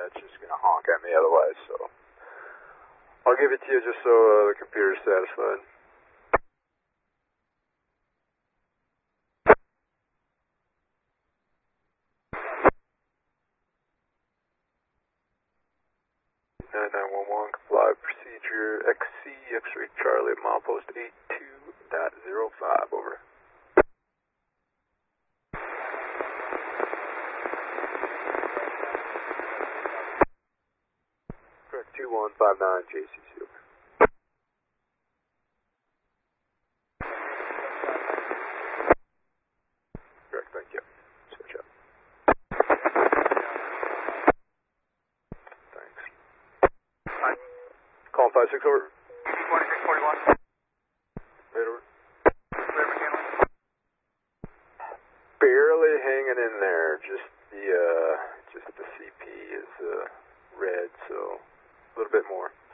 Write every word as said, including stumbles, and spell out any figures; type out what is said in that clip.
it's just going to honk at me otherwise, so I'll give it to you just so uh, the computer's satisfied. nine nine one one, comply procedure X C, X-ray Charlie, milepost eight two dot zero five, over. Correct, two one five nine J C C, over. Correct, thank you. Switch up. Thanks. Alright, call five six, over. forty-six forty-one. Right, over. Clear McKinley. Barely hanging in there, just the, uh, just the C P is, uh, red, so a little bit more.